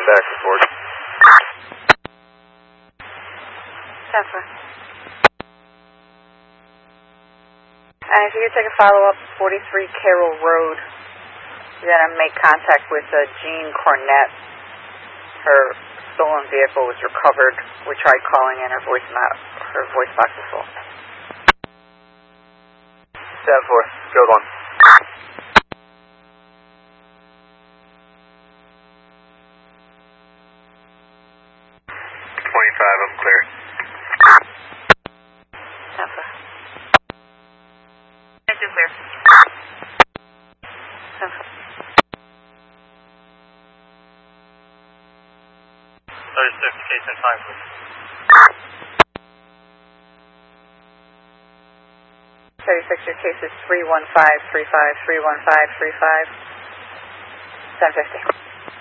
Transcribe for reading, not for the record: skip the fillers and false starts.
stand back, report. 10-4. And if you could take a follow-up, 43 Carroll Road, you're going to make contact with Jean Cornett. Her stolen vehicle was recovered. We tried calling in, her voice box is full. 10-4, code 1. I'm clear. 10-4. Thank you, clear. 10-4. 36, case in time, please. 36, your case is 31535, 31535, 1050.